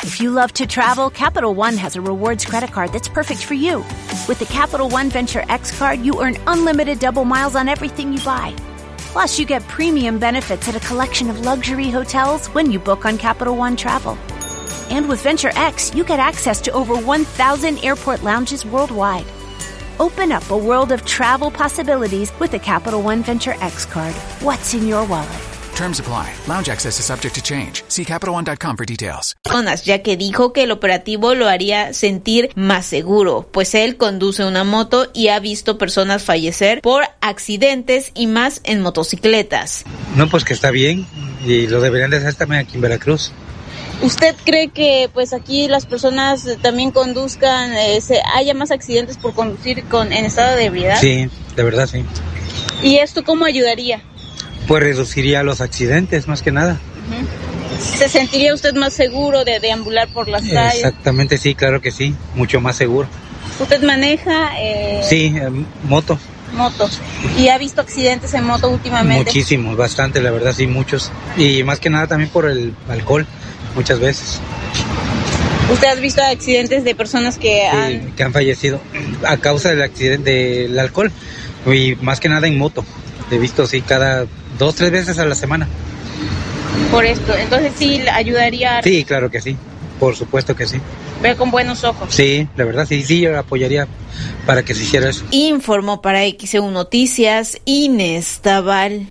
If you love to travel, Capital One has a rewards credit card that's perfect for you. With the Capital One Venture X card, you earn unlimited double miles on everything you buy. Plus, you get premium benefits at a collection of luxury hotels when you book on Capital One Travel. And with Venture X, you get access to over 1,000 airport lounges worldwide. Open up a world of travel possibilities with the Capital One Venture X card. What's in your wallet? Terms apply. Lounge access is subject to change. See CapitalOne.com for details. Ya que dijo que el operativo lo haría sentir más seguro, pues él conduce una moto y ha visto personas fallecer por accidentes y más en motocicletas. No, pues que está bien y lo deberían de hacer también aquí en Veracruz. ¿Usted cree que pues aquí las personas también conduzcan, haya más accidentes por conducir en estado de ebriedad? Sí, de verdad sí. ¿Y esto cómo ayudaría? Pues reduciría los accidentes, más que nada. ¿Se sentiría usted más seguro de deambular por las calles? Exactamente, sí, claro que sí, mucho más seguro. ¿Usted maneja? Sí, moto. Motos. ¿Y ha visto accidentes en moto últimamente? Muchísimos, bastante, la verdad, sí, muchos. Y más que nada también por el alcohol, muchas veces. ¿Usted ha visto accidentes de personas que han fallecido a causa del accidente del alcohol? Y más que nada en moto. He visto, sí, cada 2-3 veces a la semana. Por esto, entonces sí ayudaría. Sí, claro que sí, por supuesto que sí. Ve con buenos ojos. Sí, la verdad, sí, yo apoyaría para que se hiciera eso. Informó para XEU Noticias, Inés Tabal.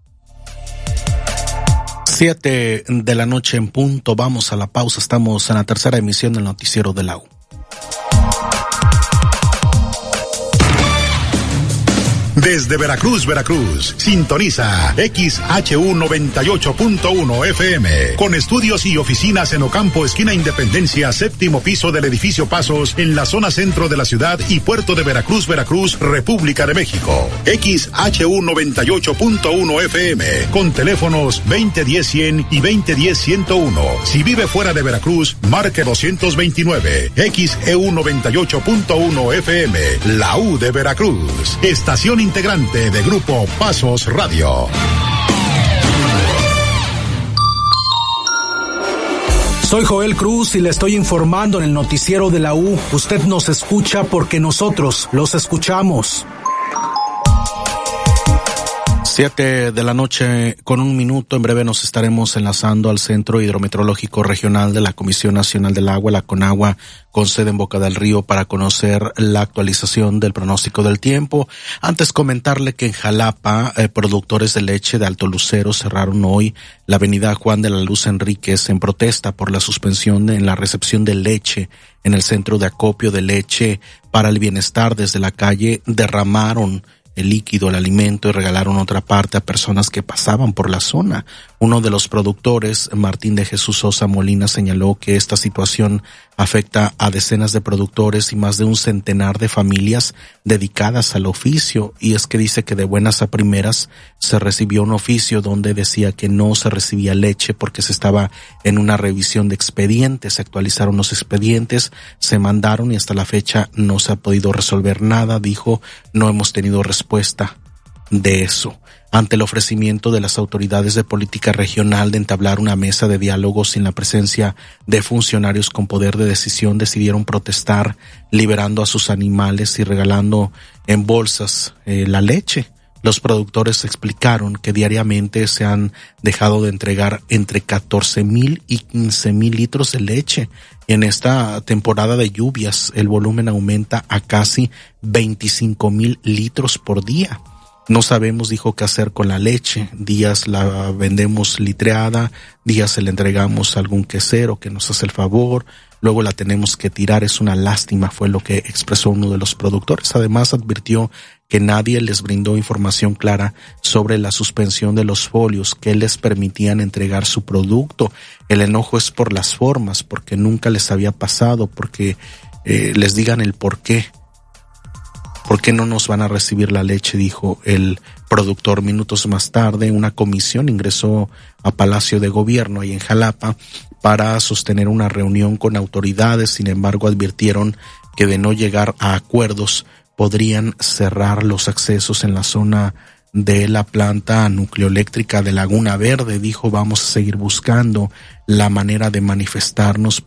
7 de la noche en punto, vamos a la pausa, estamos en la tercera emisión del noticiero de la U. Desde Veracruz, sintoniza XHU 98.1 FM, con estudios y oficinas en Ocampo, esquina Independencia, séptimo piso del edificio Pasos, en la zona centro de la ciudad y puerto de Veracruz, República de México. XHU 98.1 FM, con teléfonos 2010-100 y 2010-101. Si vive fuera de Veracruz, marque 229. XEU 98.1 FM, la U de Veracruz. Estación integrante de Grupo Pasos Radio. Soy Joel Cruz y le estoy informando en el noticiero de la U. Usted nos escucha porque nosotros los escuchamos. 7 de la noche con 1 minuto. En breve nos estaremos enlazando al Centro Hidrometeorológico Regional de la Comisión Nacional del Agua, la CONAGUA, con sede en Boca del Río, para conocer la actualización del pronóstico del tiempo. Antes comentarle que en Jalapa, productores de leche de Alto Lucero cerraron hoy la avenida Juan de la Luz Enríquez en protesta por la suspensión en la recepción de leche en el centro de acopio de leche para el bienestar. Desde la calle derramaron el líquido, el alimento, y regalaron otra parte a personas que pasaban por la zona. Uno de los productores, Martín de Jesús Sosa Molina, señaló que esta situación afecta a decenas de productores y más de un centenar de familias dedicadas al oficio. Y es que dice que de buenas a primeras se recibió un oficio donde decía que no se recibía leche porque se estaba en una revisión de expedientes. Se actualizaron los expedientes, se mandaron y hasta la fecha no se ha podido resolver nada. Dijo, no hemos tenido respuesta de eso. Ante el ofrecimiento de las autoridades de política regional de entablar una mesa de diálogo sin la presencia de funcionarios con poder de decisión, decidieron protestar liberando a sus animales y regalando en bolsas la leche. Los productores explicaron que diariamente se han dejado de entregar entre 14,000 y 15,000 litros de leche. Y en esta temporada de lluvias el volumen aumenta a casi 25,000 litros por día. No sabemos, dijo, qué hacer con la leche. Días la vendemos litreada, días se la entregamos a algún quesero que nos hace el favor, luego la tenemos que tirar. Es una lástima, fue lo que expresó uno de los productores. Además, advirtió que nadie les brindó información clara sobre la suspensión de los folios que les permitían entregar su producto. El enojo es por las formas, porque nunca les había pasado, porque les digan el por qué. ¿Por qué no nos van a recibir la leche?, dijo el productor. Minutos más tarde, una comisión ingresó a Palacio de Gobierno ahí en Jalapa para sostener una reunión con autoridades. Sin embargo, advirtieron que de no llegar a acuerdos podrían cerrar los accesos en la zona de la planta nucleoeléctrica de Laguna Verde. Dijo, vamos a seguir buscando la manera de manifestarnos